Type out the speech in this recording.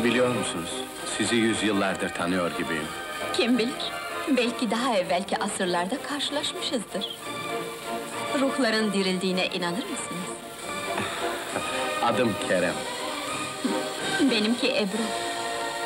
Biliyor musunuz, sizi yüzyıllardır tanıyor gibiyim. Kim bilir, belki daha evvelki asırlarda karşılaşmışızdır. Ruhların dirildiğine inanır mısınız? Adım Kerem. Benimki Ebru.